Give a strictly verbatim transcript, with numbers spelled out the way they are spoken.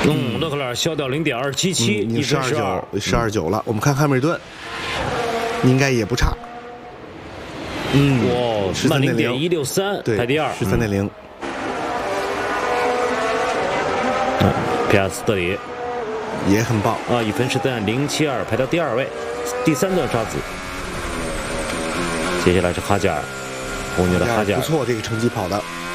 嗯，勒克莱尔消掉零点二七七， 已经十二九，十二九了。我们看汉密尔顿，应该也不差。 嗯，哇，慢零点一六三，排第二， 十三点零。 皮亚斯特里也很棒啊，以分十三点零七二排到第二位，第三段沙子。接下来是哈加尔，红牛的哈加尔， 不错，这个成绩跑的。